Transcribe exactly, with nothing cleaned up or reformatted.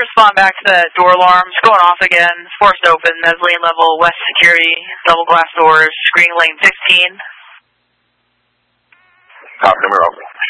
respond back to that door alarm. It's going off again. It's forced open. Mezzanine level, west security, double glass doors, screening lane fifteen. Top number open.